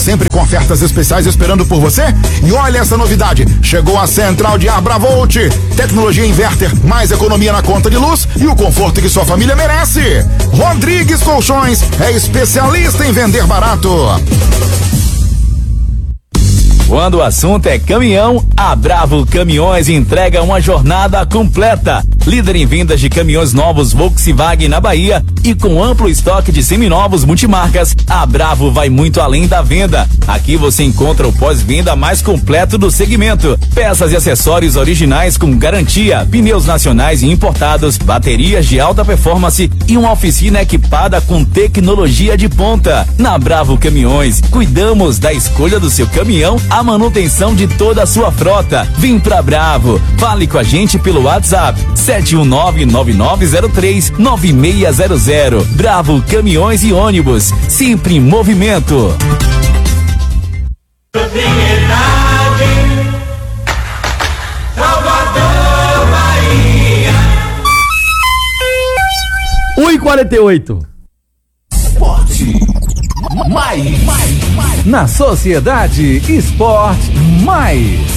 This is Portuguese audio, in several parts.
sempre com ofertas especiais esperando por você. E olha essa novidade, chegou a central de ar Bravolt, tecnologia inverter, mais economia na conta de luz e o conforto que sua família merece. Rodrigues Colchões é especialista em vender barato. Quando o assunto é caminhão, a Bravo Caminhões entrega uma jornada completa. Líder em vendas de caminhões novos Volkswagen na Bahia e com amplo estoque de seminovos multimarcas, a Bravo vai muito além da venda. Aqui você encontra o pós-venda mais completo do segmento. Peças e acessórios originais com garantia, pneus nacionais e importados, baterias de alta performance e uma oficina equipada com tecnologia de ponta. Na Bravo Caminhões, cuidamos da escolha do seu caminhão, a manutenção de toda a sua frota. Vem pra Bravo. Fale com a gente pelo WhatsApp 71999039600. Bravo Caminhões e Ônibus, sempre em movimento. Propriedade Salvador, Bahia. 1h48. Esporte mais. Na Sociedade Esporte Mais.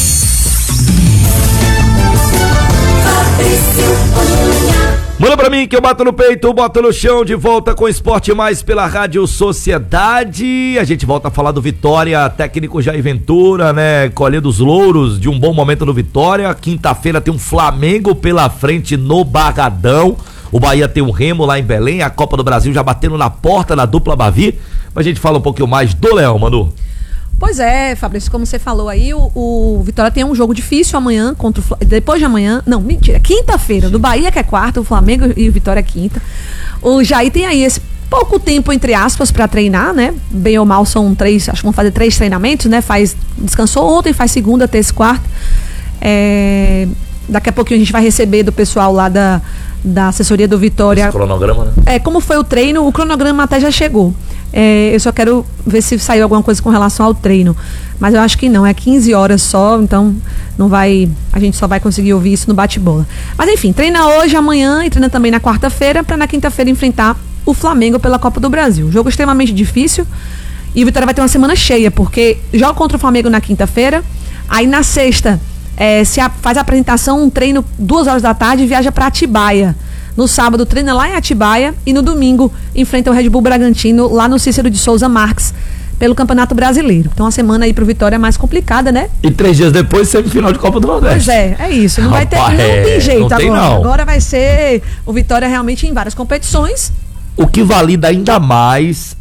Manda pra mim que eu bato no peito, boto no chão, de volta com Esporte Mais pela Rádio Sociedade. A gente volta a falar do Vitória, técnico Jair Ventura, né, colhendo os louros de um bom momento no Vitória. Quinta-feira tem um Flamengo pela frente no Barradão. O Bahia tem um Remo lá em Belém, a Copa do Brasil já batendo na porta da dupla Bavi. Mas a gente fala um pouquinho mais do Leão, Manu. Pois é, Fabrício, como você falou aí, o Vitória tem um jogo difícil amanhã, depois de amanhã, não, mentira, quinta-feira, do Bahia que é quarta, o Flamengo e o Vitória é quinta. O Jair tem aí esse pouco tempo, entre aspas, pra treinar, né? Bem ou mal são 3, acho que vão fazer 3 treinamentos, né? Descansou ontem, faz segunda, terça e quarta. Daqui a pouquinho a gente vai receber do pessoal lá da assessoria do Vitória. Esse cronograma, né? Como foi o treino, o cronograma até já chegou. Eu só quero ver se saiu alguma coisa com relação ao treino. Mas eu acho que não, é 15 horas só, então a gente só vai conseguir ouvir isso no bate-bola. Mas enfim, treina hoje, amanhã e treina também na quarta-feira, para na quinta-feira enfrentar o Flamengo pela Copa do Brasil. Jogo extremamente difícil e o Vitória vai ter uma semana cheia, porque joga contra o Flamengo na quinta-feira, aí na sexta faz a apresentação, um treino 2 horas da tarde e viaja para Atibaia. No sábado treina lá em Atibaia e no domingo enfrenta o Red Bull Bragantino lá no Cícero de Souza Marques pelo Campeonato Brasileiro. Então a semana aí pro Vitória é mais complicada, né? E 3 dias depois semifinal de Copa do Nordeste. Pois é isso. Não vai ter, não tem jeito não tem, agora. não. Agora vai ser o Vitória realmente em várias competições. O que valida ainda mais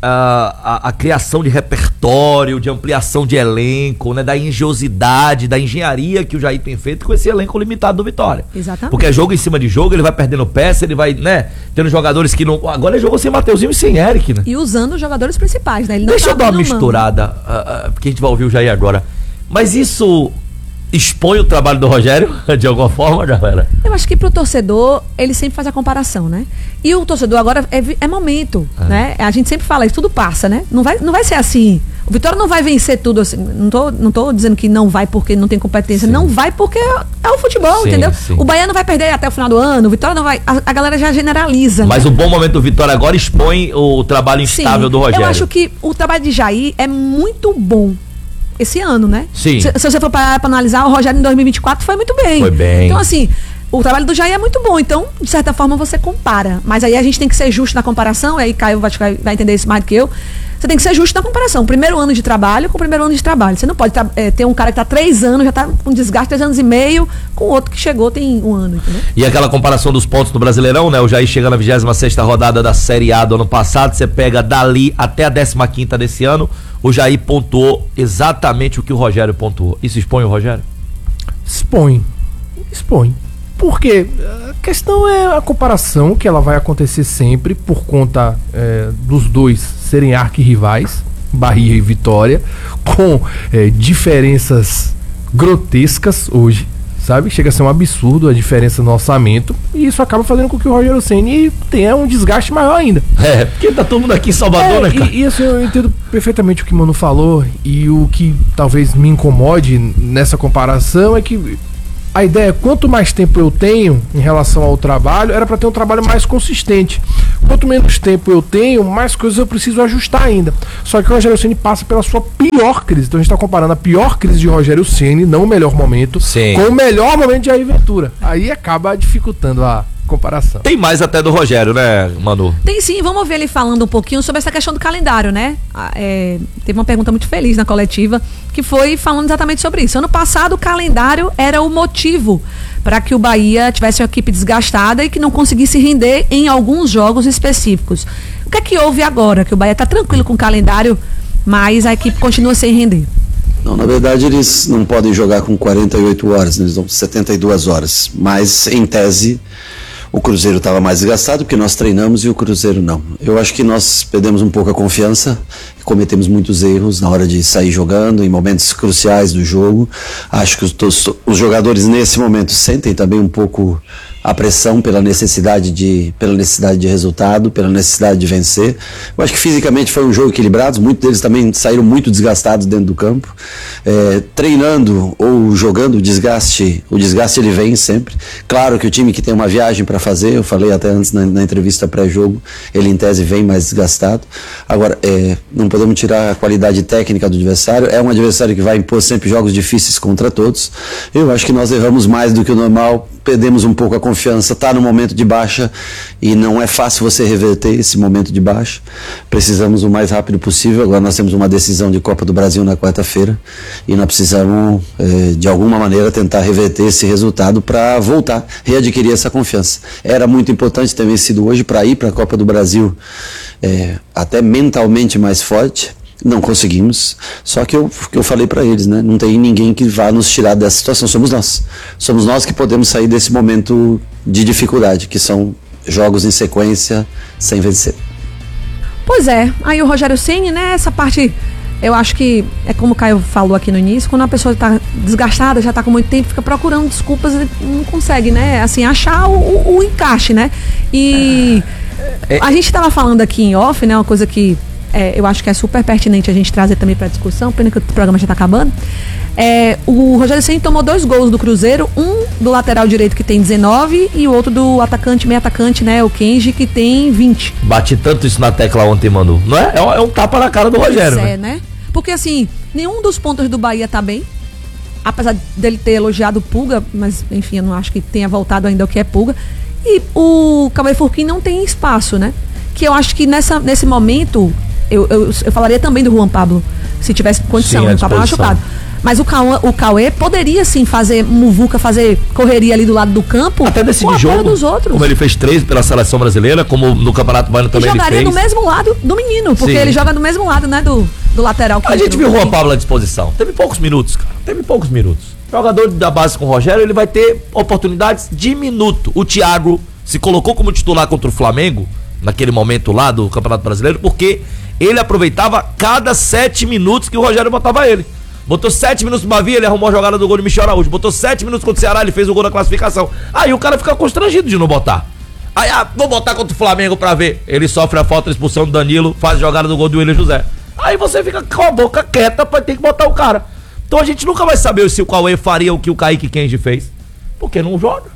a criação de repertório, de ampliação de elenco, né, da engenhosidade, da engenharia que o Jair tem feito com esse elenco limitado do Vitória. Exatamente. Porque é jogo em cima de jogo, ele vai perdendo peça, ele vai, né, tendo jogadores que não... Agora ele jogou sem Mateuzinho e sem Eric, né? E usando os jogadores principais, né? Ele não Deixa eu dar uma no misturada, porque a gente vai ouvir o Jair agora. Mas isso expõe o trabalho do Rogério, de alguma forma, galera? Eu acho que pro torcedor, ele sempre faz a comparação, né? E o torcedor agora é momento, né? A gente sempre fala isso, tudo passa, né? Não vai ser assim. O Vitória não vai vencer tudo assim. Não tô dizendo que não vai porque não tem competência. Sim. Não vai porque é o futebol, sim, entendeu? Sim. O Bahia não vai perder até o final do ano, o Vitória não vai... A galera já generaliza. Mas, né, o bom momento do Vitória agora expõe o trabalho instável, sim, do Rogério. Eu acho que o trabalho de Jair é muito bom esse ano, né? Sim. Se você for para analisar, o Rogério em 2024 foi muito bem. Foi bem. Então, assim, o trabalho do Jair é muito bom. Então, de certa forma, você compara. Mas aí a gente tem que ser justo na comparação. Aí Caio vai entender isso mais do que eu. Você tem que ser justo na comparação. Primeiro ano de trabalho com o primeiro ano de trabalho. Você não pode ter um cara que tá 3 anos, já tá com desgaste 3 anos e meio, com outro que chegou tem 1 ano, entendeu? E aquela comparação dos pontos do Brasileirão, né? O Jair chega na 26ª rodada da Série A do ano passado, você pega dali até a 15ª desse ano, o Jair pontuou exatamente o que o Rogério pontuou. Isso expõe o Rogério? Expõe. Porque a questão é a comparação, que ela vai acontecer sempre por conta dos dois serem arquirrivais, Bahia e Vitória, com diferenças grotescas hoje, sabe? Chega a ser um absurdo a diferença no orçamento, e isso acaba fazendo com que o Rogério Ceni tenha um desgaste maior ainda. Porque tá todo mundo aqui em Salvador, né, cara? E assim, eu entendo perfeitamente o que o Mano falou, e o que talvez me incomode nessa comparação é que a ideia é, quanto mais tempo eu tenho em relação ao trabalho, era para ter um trabalho mais consistente. quanto menos tempo eu tenho, mais coisas eu preciso ajustar ainda. Só que o Rogério Ceni passa pela sua pior crise. Então a gente está comparando a pior crise de Rogério Ceni, não o melhor momento, Sim. com o melhor momento de Jair Ventura. Aí acaba dificultando a comparação. Tem mais até do Rogério, né, Manu? Tem sim, vamos ver ele falando um pouquinho sobre essa questão do calendário, né? Teve uma pergunta muito feliz na coletiva, que foi falando exatamente sobre isso. Ano passado o calendário era o motivo para que o Bahia tivesse uma equipe desgastada e que não conseguisse render em alguns jogos específicos. O que é que houve agora? Que o Bahia está tranquilo com o calendário, mas a equipe continua sem render. Não, na verdade eles não podem jogar com 48 horas, eles dão 72 horas, mas em tese o Cruzeiro estava mais desgastado porque nós treinamos e o Cruzeiro não. Eu acho que nós perdemos um pouco a confiança, cometemos muitos erros na hora de sair jogando, em momentos cruciais do jogo. Acho que os jogadores nesse momento sentem também um pouco a pressão pela necessidade de resultado, pela necessidade de vencer. Eu acho que fisicamente foi um jogo equilibrado, muitos deles também saíram muito desgastados dentro do campo. Treinando ou jogando, o desgaste ele vem sempre. Claro que o time que tem uma viagem para fazer, eu falei até antes na entrevista pré-jogo, ele em tese vem mais desgastado. Agora, não podemos tirar a qualidade técnica do adversário, é um adversário que vai impor sempre jogos difíceis contra todos. Eu acho que nós erramos mais do que o normal, perdemos um pouco a confiança, está no momento de baixa e não é fácil você reverter esse momento de baixa. Precisamos o mais rápido possível. Agora nós temos uma decisão de Copa do Brasil na quarta-feira e nós precisamos de alguma maneira tentar reverter esse resultado para voltar, readquirir essa confiança. Era muito importante ter vencido hoje para ir para a Copa do Brasil até mentalmente mais forte. Não conseguimos, só que eu falei para eles, né? Não tem ninguém que vá nos tirar dessa situação, somos nós que podemos sair desse momento de dificuldade, que são jogos em sequência sem vencer. Pois é, aí o Rogério Ceni, né, essa parte, eu acho que é como o Caio falou aqui no início, quando a pessoa está desgastada, já está com muito tempo, fica procurando desculpas e não consegue, né, assim, achar o encaixe, né, e a gente estava falando aqui em off, né, uma coisa que eu acho que é super pertinente a gente trazer também para discussão, pena que o programa já está acabando. O Rogério Ceni tomou 2 gols do Cruzeiro, um do lateral direito que tem 19 e o outro do meio atacante, né, o Kenji, que tem 20. Bati tanto isso na tecla ontem, Manu. Não é? É um tapa na cara do Rogério, né? Porque assim, nenhum dos pontos do Bahia tá bem, apesar dele ter elogiado o Pulga, mas enfim, eu não acho que tenha voltado ainda ao que é Pulga. E o Cauê Furquim não tem espaço, né? Que eu acho que nesse momento eu falaria também do Juan Pablo, se tivesse condição, o Pablo machucado. Mas o Cauê poderia sim fazer muvuca, fazer correria ali do lado do campo, até decidir jogo dos outros. Como ele fez 3 pela seleção brasileira, como no Campeonato Baiano também ele fez. E jogaria do mesmo lado do menino, porque ele joga do mesmo lado, né, do lateral. A gente viu o Juan Pablo à disposição, teve poucos minutos, cara, jogador da base com o Rogério, ele vai ter oportunidades de minuto. O Thiago se colocou como titular contra o Flamengo naquele momento lá do Campeonato Brasileiro, porque ele aproveitava cada 7 minutos que o Rogério botava ele. Botou 7 minutos no Bavi, ele arrumou a jogada do gol de Michel Araújo. Botou 7 minutos contra o Ceará, ele fez o gol da classificação. Aí o cara fica constrangido de não botar. Aí, vou botar contra o Flamengo pra ver. Ele sofre a falta de expulsão do Danilo, faz a jogada do gol do William José. Aí você fica com a boca quieta pra ter que botar o cara. Então a gente nunca vai saber se o Cauê faria o que o Kaique Kenji fez, porque não joga.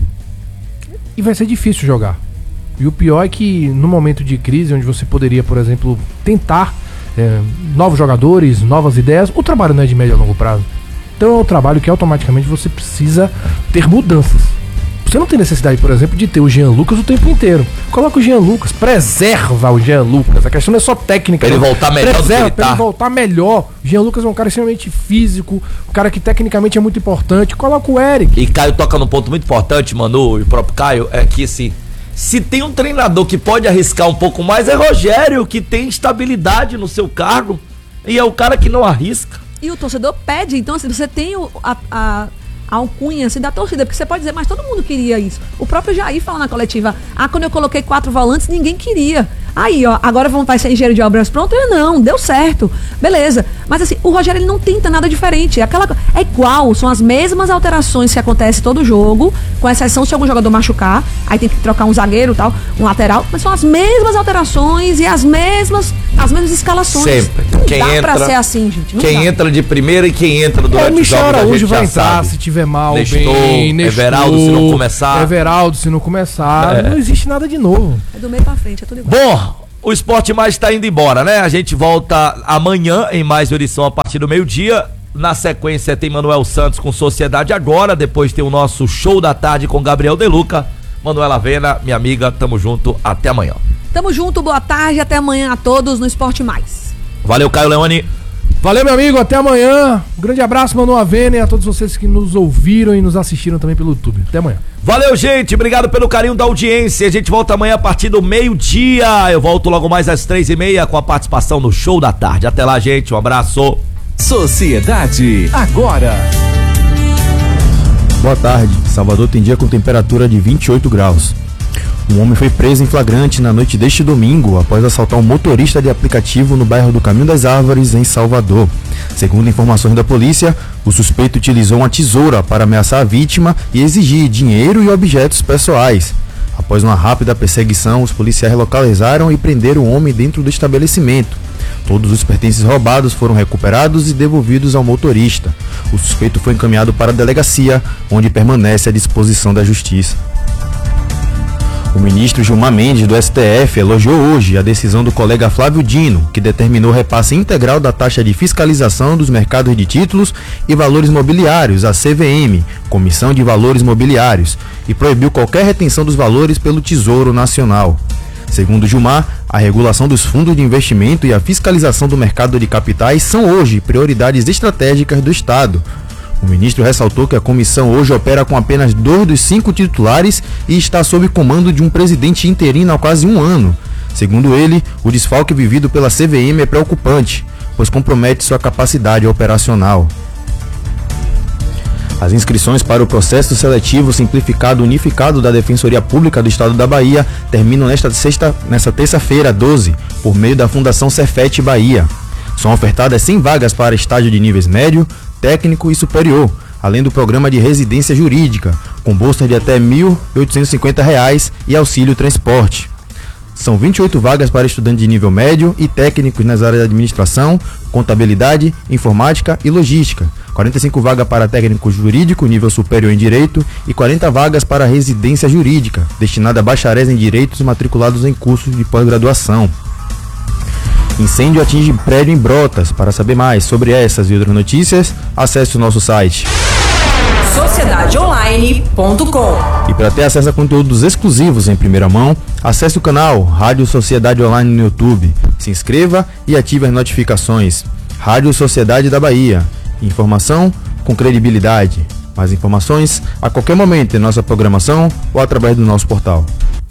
E vai ser difícil jogar. E o pior é que no momento de crise, onde você poderia, por exemplo, tentar novos jogadores, novas ideias, o trabalho não é de médio a longo prazo. Então é um trabalho que automaticamente você precisa ter mudanças. Você não tem necessidade, por exemplo, de ter o Jean Lucas o tempo inteiro. Coloca o Jean Lucas, preserva o Jean Lucas. A questão não é só técnica. Pra ele voltar melhor do que ele pra ele voltar melhor. O Jean Lucas é um cara extremamente físico, um cara que tecnicamente é muito importante. Coloca o Eric. E Caio toca num ponto muito importante, Manu, e o próprio Caio, é que assim, se tem um treinador que pode arriscar um pouco mais, é Rogério, que tem estabilidade no seu cargo, e é o cara que não arrisca. E o torcedor pede, então assim, você tem a alcunha assim, da torcida, porque você pode dizer, mas todo mundo queria isso. O próprio Jair falou na coletiva, quando eu coloquei 4 volantes, ninguém queria. Aí, ó, agora vai ser engenheiro de obras pronto? Não, deu certo. Beleza. Mas assim, o Rogério ele não tenta nada diferente. É igual, são as mesmas alterações que acontecem todo jogo, com exceção se algum jogador machucar, aí tem que trocar um zagueiro e tal, um lateral, mas são as mesmas alterações e as mesmas escalações. Sempre. Não quem dá entra, pra ser assim, gente. Não quem dá. entra de primeira e quem entra durante o o Michel jogo, a Araújo gente vai já entrar sabe. se tiver mal, Nestor, bem, Everaldo se não começar. Everaldo se não começar. Não existe nada de novo. É do meio pra frente, é tudo igual. Bom, o Esporte Mais está indo embora, né? A gente volta amanhã em mais uma edição a partir do meio-dia. Na sequência tem Manuel Santos com Sociedade Agora. Depois tem o nosso Show da Tarde com Gabriel Deluca. Manuela Vena, minha amiga, tamo junto. Até amanhã. Tamo junto, boa tarde, até amanhã a todos no Esporte Mais. Valeu, Caio Leone. Valeu, meu amigo, até amanhã. Um grande abraço, Manu Avena, e a todos vocês que nos ouviram e nos assistiram também pelo YouTube. Até amanhã. Valeu, gente. Obrigado pelo carinho da audiência. A gente volta amanhã a partir do meio-dia. Eu volto logo mais às 3h30 com a participação no Show da Tarde. Até lá, gente. Um abraço. Sociedade Agora. Boa tarde. Salvador tem dia com temperatura de 28 graus. Um homem foi preso em flagrante na noite deste domingo após assaltar um motorista de aplicativo no bairro do Caminho das Árvores, em Salvador. Segundo informações da polícia, o suspeito utilizou uma tesoura para ameaçar a vítima e exigir dinheiro e objetos pessoais. Após uma rápida perseguição, os policiais localizaram e prenderam o homem dentro do estabelecimento. Todos os pertences roubados foram recuperados e devolvidos ao motorista. O suspeito foi encaminhado para a delegacia, onde permanece à disposição da justiça. O ministro Gilmar Mendes, do STF, elogiou hoje a decisão do colega Flávio Dino, que determinou o repasse integral da taxa de fiscalização dos mercados de títulos e valores mobiliários, a CVM, Comissão de Valores Mobiliários, e proibiu qualquer retenção dos valores pelo Tesouro Nacional. Segundo Gilmar, a regulação dos fundos de investimento e a fiscalização do mercado de capitais são hoje prioridades estratégicas do Estado. O ministro ressaltou que a comissão hoje opera com apenas 2 dos 5 titulares e está sob comando de um presidente interino há quase um ano. Segundo ele, o desfalque vivido pela CVM é preocupante, pois compromete sua capacidade operacional. As inscrições para o processo seletivo simplificado unificado da Defensoria Pública do Estado da Bahia terminam nesta terça-feira, 12, por meio da Fundação Cefet Bahia. São ofertadas 100 vagas para estágio de níveis médio, técnico e superior, além do programa de residência jurídica, com bolsa de até R$ 1.850 e auxílio transporte. São 28 vagas para estudantes de nível médio e técnicos nas áreas de administração, contabilidade, informática e logística, 45 vagas para técnico jurídico nível superior em direito e 40 vagas para residência jurídica, destinada a bacharéis em direitos matriculados em cursos de pós-graduação. Incêndio atinge prédio em Brotas. Para saber mais sobre essas e outras notícias, acesse o nosso site sociedadeonline.com. E para ter acesso a conteúdos exclusivos em primeira mão, acesse o canal Rádio Sociedade Online no YouTube. Se inscreva e ative as notificações. Rádio Sociedade da Bahia. Informação com credibilidade. Mais informações a qualquer momento em nossa programação ou através do nosso portal.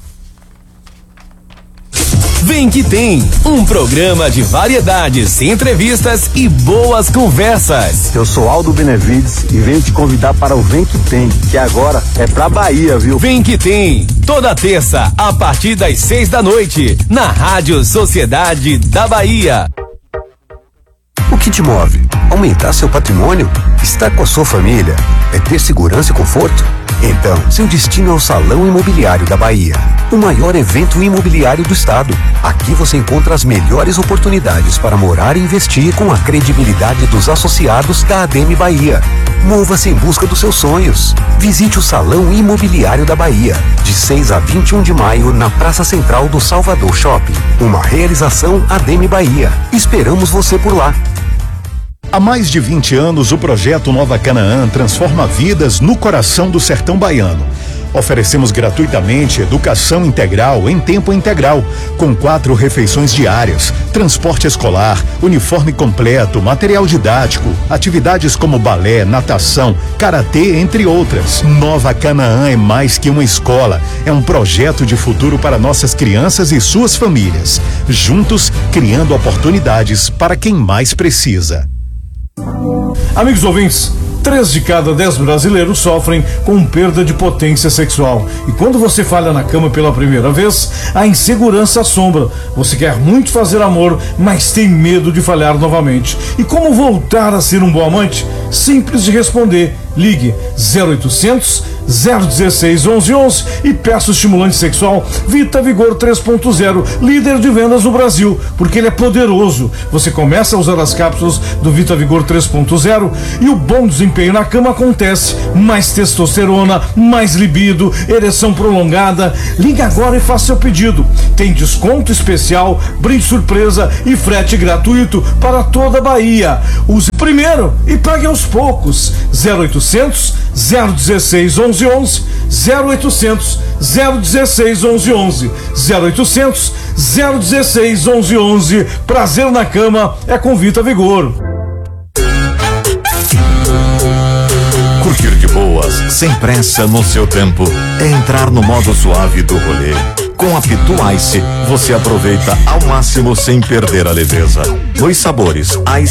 Vem que tem um programa de variedades, entrevistas e boas conversas. Eu sou Aldo Benevides e venho te convidar para o Vem que Tem, que agora é pra Bahia, viu? Vem que tem, toda terça, a partir das 6 da noite, na Rádio Sociedade da Bahia. O que te move? Aumentar seu patrimônio? Estar com a sua família? É ter segurança e conforto? Então, seu destino é o Salão Imobiliário da Bahia, o maior evento imobiliário do estado. Aqui você encontra as melhores oportunidades para morar e investir com a credibilidade dos associados da ADM Bahia. Mova-se em busca dos seus sonhos. Visite o Salão Imobiliário da Bahia, de 6 a 21 de maio, na Praça Central do Salvador Shopping. Uma realização ADM Bahia. Esperamos você por lá. Há mais de 20 anos, o projeto Nova Canaã transforma vidas no coração do sertão baiano. Oferecemos gratuitamente educação integral em tempo integral, com 4 refeições diárias, transporte escolar, uniforme completo, material didático, atividades como balé, natação, karatê, entre outras. Nova Canaã é mais que uma escola, é um projeto de futuro para nossas crianças e suas famílias. Juntos, criando oportunidades para quem mais precisa. Amigos ouvintes, 3 de cada 10 brasileiros sofrem com perda de potência sexual. E quando você falha na cama pela primeira vez, a insegurança assombra. Você quer muito fazer amor, mas tem medo de falhar novamente. E como voltar a ser um bom amante? Simples de responder. Ligue 0800 016 1111 e peça o estimulante sexual Vita Vigor 3.0, líder de vendas no Brasil, porque ele é poderoso. Você começa a usar as cápsulas do Vita Vigor 3.0 e o bom desempenho na cama acontece. Mais testosterona, mais libido, ereção prolongada. Ligue agora e faça seu pedido. Tem desconto especial, brinde surpresa e frete gratuito para toda a Bahia. Use primeiro e pague aos poucos. 0800 016 1111, 0800 016 1111, 0800 016 1111. Prazer na cama é com Vita Vigor. Curtir de boas, sem pressa no seu tempo, é entrar no modo suave do rolê. Com a Pitu Ice, você aproveita ao máximo sem perder a leveza. 2 sabores, Ice